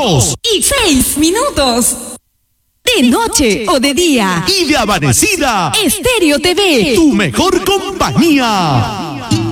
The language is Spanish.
2:06. De noche o de día. Y de amanecida. Estéreo TV. Tu mejor compañía.